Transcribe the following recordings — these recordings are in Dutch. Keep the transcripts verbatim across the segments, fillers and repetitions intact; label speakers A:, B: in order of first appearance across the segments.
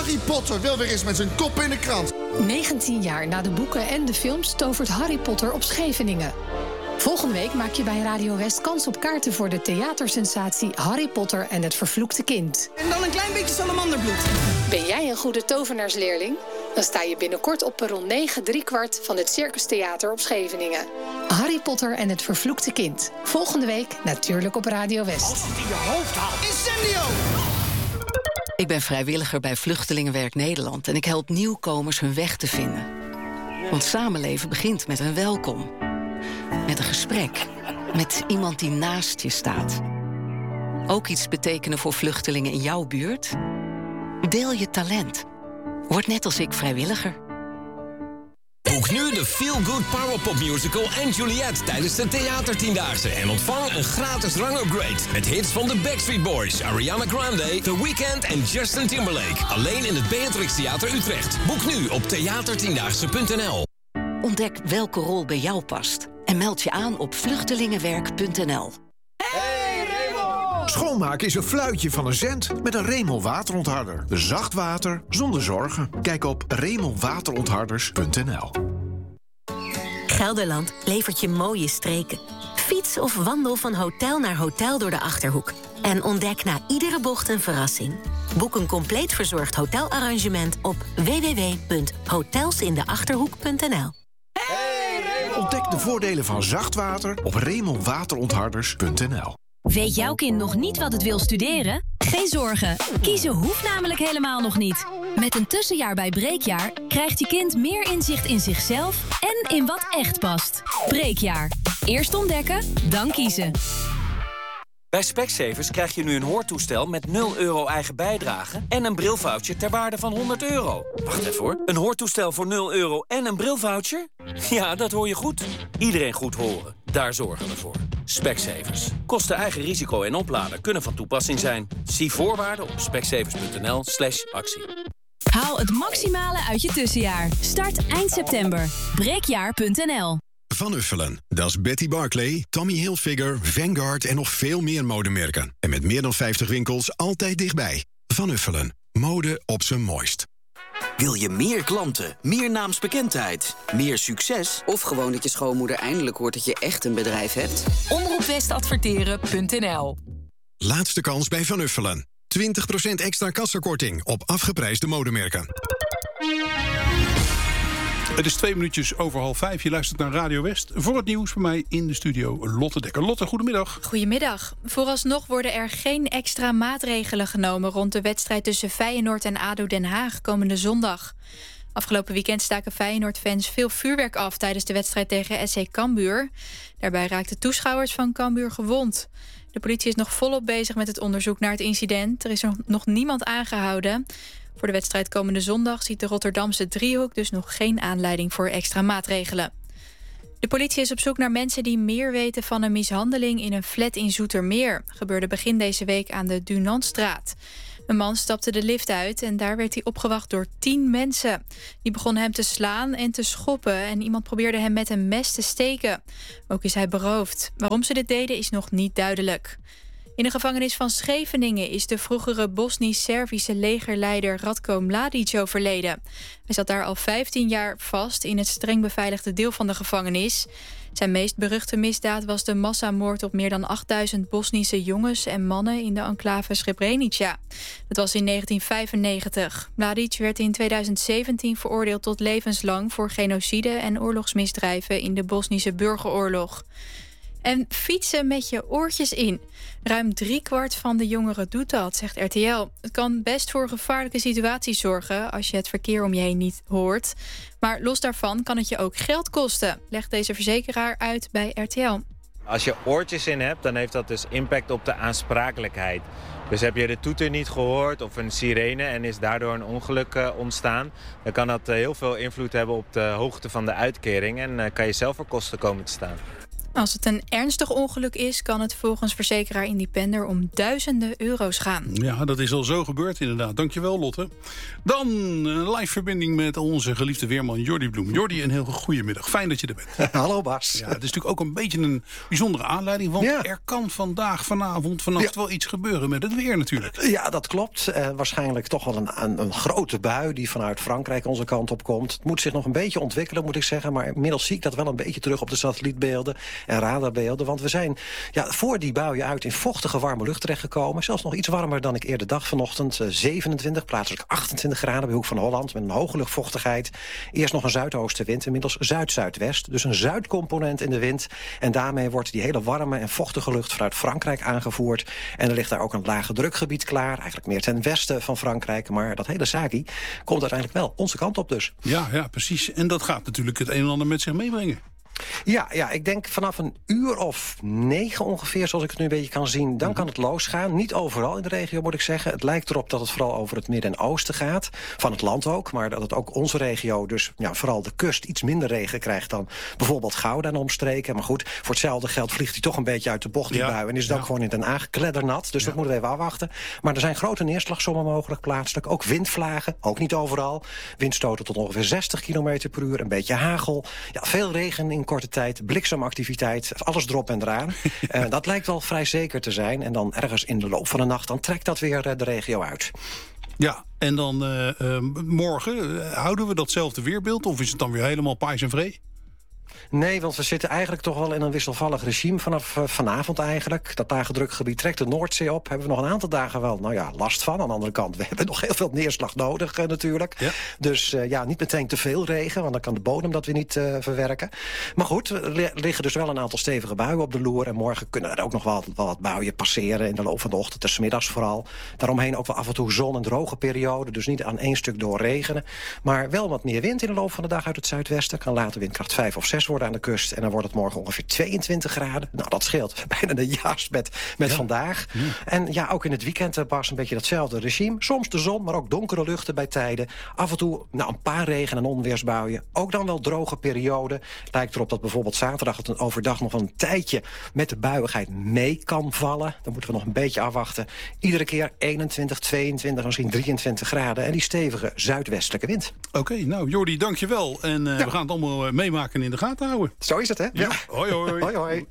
A: Harry Potter wil weer eens met zijn kop in de krant.
B: negentien jaar na de boeken en de films tovert Harry Potter op Scheveningen. Volgende week maak je bij Radio West kans op kaarten voor de theatersensatie Harry Potter en het vervloekte kind.
C: En dan een klein beetje salamanderbloed.
B: Ben jij een goede tovenaarsleerling? Dan sta je binnenkort op perron negen driekwart van het Circus Theater op Scheveningen. Harry Potter en het vervloekte kind. Volgende week natuurlijk op Radio West.
C: Als het in je hoofd haalt. Incendio!
D: Ik ben vrijwilliger bij Vluchtelingenwerk Nederland... en ik help nieuwkomers hun weg te vinden. Want samenleven begint met een welkom. Met een gesprek. Met iemand die naast je staat. Ook iets betekenen voor vluchtelingen in jouw buurt? Deel je talent. Word net als ik vrijwilliger.
E: Boek nu de Feel Good Powerpop Musical en Juliet tijdens de Theatertiendaagse. En ontvang een gratis rangupgrade met hits van de Backstreet Boys, Ariana Grande, The Weeknd en Justin Timberlake. Alleen in het Beatrix Theater Utrecht. Boek nu op theatertiendaagse punt n l.
D: Ontdek welke rol bij jou past. En meld je aan op vluchtelingenwerk punt n l.
F: Schoonmaken is een fluitje van een cent met een Remel waterontharder. Zacht water zonder zorgen. Kijk op remelwaterontharders punt n l.
G: Gelderland levert je mooie streken. Fiets of wandel van hotel naar hotel door de Achterhoek. En ontdek na iedere bocht een verrassing. Boek een compleet verzorgd hotelarrangement op w w w punt hotelsindeachterhoek punt n l.
F: Ontdek de voordelen van zacht water op remelwaterontharders punt n l.
H: Weet jouw kind nog niet wat het wil studeren? Geen zorgen, kiezen hoeft namelijk helemaal nog niet. Met een tussenjaar bij Breekjaar krijgt je kind meer inzicht in zichzelf en in wat echt past. Breekjaar. Eerst ontdekken, dan kiezen.
I: Bij Specsavers krijg je nu een hoortoestel met nul euro eigen bijdrage... en een brilvoucher ter waarde van honderd euro. Wacht even hoor. Een hoortoestel voor nul euro en een brilvoucher? Ja, dat hoor je goed. Iedereen goed horen. Daar zorgen we voor. Specsavers. Kosten eigen risico en oplader kunnen van toepassing zijn. Zie voorwaarden op specsavers punt n l slash actie.
H: Haal het maximale uit je tussenjaar. Start eind september. breekjaar punt n l.
J: Van Uffelen. Dat is Betty Barclay, Tommy Hilfiger, Vanguard en nog veel meer modemerken. En met meer dan vijftig winkels altijd dichtbij. Van Uffelen. Mode op zijn mooist.
K: Wil je meer klanten, meer naamsbekendheid, meer succes...
L: of gewoon dat je schoonmoeder eindelijk hoort dat je echt een bedrijf hebt?
M: omroep west adverteren punt n l.
J: Laatste kans bij Van Uffelen. twintig procent extra kassakorting op afgeprijsde modemerken.
N: Het is twee minuutjes over half vijf. Je luistert naar Radio West. Voor het nieuws bij mij in de studio Lotte Dekker. Lotte, goedemiddag.
O: Goedemiddag. Vooralsnog worden er geen extra maatregelen genomen... rond de wedstrijd tussen Feyenoord en A D O Den Haag komende zondag. Afgelopen weekend staken Feyenoord-fans veel vuurwerk af... tijdens de wedstrijd tegen S C Cambuur. Daarbij raakten toeschouwers van Cambuur gewond. De politie is nog volop bezig met het onderzoek naar het incident. Er is nog niemand aangehouden... Voor de wedstrijd komende zondag ziet de Rotterdamse driehoek dus nog geen aanleiding voor extra maatregelen. De politie is op zoek naar mensen die meer weten van een mishandeling in een flat in Zoetermeer. Gebeurde begin deze week aan de Dunantstraat. Een man stapte de lift uit en daar werd hij opgewacht door tien mensen. Die begonnen hem te slaan en te schoppen en iemand probeerde hem met een mes te steken. Ook is hij beroofd. Waarom ze dit deden is nog niet duidelijk. In de gevangenis van Scheveningen is de vroegere Bosnisch-Servische legerleider Ratko Mladic overleden. Hij zat daar al vijftien jaar vast in het streng beveiligde deel van de gevangenis. Zijn meest beruchte misdaad was de massamoord op meer dan achtduizend Bosnische jongens en mannen in de enclave Srebrenica. Dat was in negentien vijfennegentig. Mladic werd in tweeduizend zeventien veroordeeld tot levenslang voor genocide en oorlogsmisdrijven in de Bosnische burgeroorlog. En fietsen met je oortjes in. Ruim driekwart van de jongeren doet dat, zegt R T L. Het kan best voor gevaarlijke situaties zorgen als je het verkeer om je heen niet hoort. Maar los daarvan kan het je ook geld kosten, legt deze verzekeraar uit bij R T L.
P: Als je oortjes in hebt, dan heeft dat dus impact op de aansprakelijkheid. Dus heb je de toeter niet gehoord of een sirene en is daardoor een ongeluk uh, ontstaan... dan kan dat uh, heel veel invloed hebben op de hoogte van de uitkering... en uh, kan je zelf voor kosten komen te staan.
O: Als het een ernstig ongeluk is, kan het volgens verzekeraar Independer om duizenden euro's gaan.
N: Ja, dat is al zo gebeurd inderdaad. Dankjewel, Lotte. Dan een live verbinding met onze geliefde weerman Jordi Bloem. Jordi, een heel goede middag. Fijn dat je er bent.
Q: Hallo Bas.
N: Ja, het is natuurlijk ook een beetje een bijzondere aanleiding, want
Q: ja.
N: er kan vandaag, vanavond, vannacht ja. wel iets gebeuren met het weer natuurlijk.
Q: Ja, dat klopt. Uh, waarschijnlijk toch wel een, een, een grote bui die vanuit Frankrijk onze kant op komt. Het moet zich nog een beetje ontwikkelen, moet ik zeggen. Maar inmiddels zie ik dat wel een beetje terug op de satellietbeelden en radarbeelden. Want we zijn ja, voor die buien uit in vochtige warme lucht terechtgekomen. Zelfs nog iets warmer dan ik eerder dacht vanochtend. Uh, zevenentwintig, plaatselijk achtentwintig graden bij Hoek van Holland. Met een hoge luchtvochtigheid. Eerst nog een zuidoostenwind, inmiddels zuid-zuidwest. Dus een zuidcomponent in de wind. En daarmee wordt die hele warme en vochtige lucht vanuit Frankrijk aangevoerd. En er ligt daar ook een lage drukgebied klaar. Eigenlijk meer ten westen van Frankrijk. Maar dat hele zaakje komt uiteindelijk wel onze kant op dus.
N: Ja, ja, precies. En dat gaat natuurlijk het een en ander met zich meebrengen.
Q: Ja, ja, ik denk vanaf een uur of negen ongeveer, zoals ik het nu een beetje kan zien, dan mm-hmm. kan het losgaan. Niet overal in de regio, moet ik zeggen. Het lijkt erop dat het vooral over het midden en oosten gaat. Van het land ook, maar dat het ook onze regio, dus ja, vooral de kust, iets minder regen krijgt dan bijvoorbeeld Gouda en omstreken. Maar goed, voor hetzelfde geld vliegt hij toch een beetje uit de bocht, die ja. bui. En is het ja. ook gewoon in Den Haag kleddernat. Dus ja. dat moeten we even afwachten. Maar er zijn grote neerslagsommen mogelijk plaatselijk. Ook windvlagen, ook niet overal. Windstoten tot ongeveer zestig kilometer per uur. Een beetje hagel. Ja, veel regen in korte tijd, bliksemactiviteit, alles erop en eraan. uh, dat lijkt wel vrij zeker te zijn. En dan ergens in de loop van de nacht, dan trekt dat weer uh, de regio uit.
N: Ja, en dan uh, uh, morgen, uh, houden we datzelfde weerbeeld? Of is het dan weer helemaal pais en vree?
Q: Nee, want we zitten eigenlijk toch wel in een wisselvallig regime vanaf uh, vanavond eigenlijk. Dat lage drukgebied trekt de Noordzee op. Hebben we nog een aantal dagen wel, nou ja, last van. Aan de andere kant, we hebben nog heel veel neerslag nodig uh, natuurlijk. Ja. Dus uh, ja, niet meteen te veel regen, want dan kan de bodem dat weer niet uh, verwerken. Maar goed, er liggen dus wel een aantal stevige buien op de loer. En morgen kunnen er ook nog wel, wel wat buien passeren in de loop van de ochtend, dus middags vooral. Daaromheen ook wel af en toe zon en droge periode. Dus niet aan één stuk door regenen. Maar wel wat meer wind in de loop van de dag uit het zuidwesten. Kan later windkracht vijf of zes worden aan de kust. En dan wordt het morgen ongeveer tweeëntwintig graden. Nou, dat scheelt bijna een jaars met, met ja. vandaag. Ja. En ja, ook in het weekend uh, pas een beetje datzelfde regime. Soms de zon, maar ook donkere luchten bij tijden. Af en toe nou, een paar regen- en onweersbuien. Ook dan wel droge perioden. Lijkt erop dat bijvoorbeeld zaterdag het een overdag nog een tijdje met de buiigheid mee kan vallen. Dan moeten we nog een beetje afwachten. Iedere keer eenentwintig, tweeëntwintig, misschien drieëntwintig graden. En die stevige zuidwestelijke wind.
N: Oké, okay, nou Jordi, dankjewel. En uh, ja. we gaan het allemaal uh, meemaken en in de gaten houden.
Q: Zo is het, hè? Ja.
N: ja. Hoi, hoi.
Q: hoi, hoi.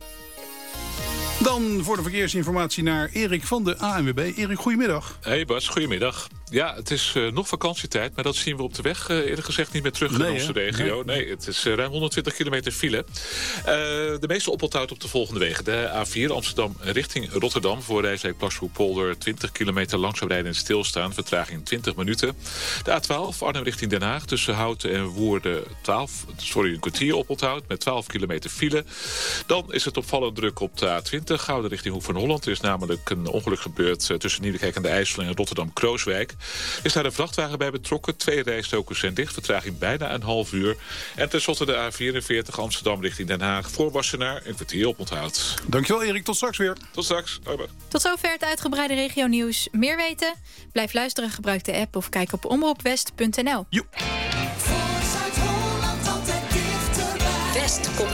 N: Dan voor de verkeersinformatie naar Erik van de A N W B. Erik, goedemiddag.
R: Hey Bas, goedemiddag. Ja, het is uh, nog vakantietijd, maar dat zien we op de weg uh, eerlijk gezegd niet meer terug nee, in onze he? regio. Nee. nee, het is uh, ruim honderdtwintig kilometer file. Uh, de meeste oponthoud op de volgende wegen. De A vier Amsterdam richting Rotterdam voor Rijswijk Plasbroek-Polder twintig kilometer langzaam rijden en stilstaan. Vertraging twintig minuten. De A twaalf Arnhem richting Den Haag tussen Houten en Woerden twaalf, sorry, een kwartier oponthoud met twaalf kilometer file. Dan is het opvallend druk op de A twintig Gouden richting Hoek van Holland. Er is namelijk een ongeluk gebeurd uh, tussen Nieuwekerk aan de IJssel en Rotterdam-Krooswijk. Is daar een vrachtwagen bij betrokken. Twee rijstokers zijn dicht. Vertraging bijna een half uur. En tenslotte de A vierenveertig Amsterdam richting Den Haag. Voor Wassenaar een kwartier oponthoud.
N: Dankjewel Erik, tot straks weer.
R: Tot straks. Bye bye.
O: Tot zover het uitgebreide regionieuws. Meer weten? Blijf luisteren, gebruik de app of kijk op omroepwest punt n l.
N: Jo.
B: West komt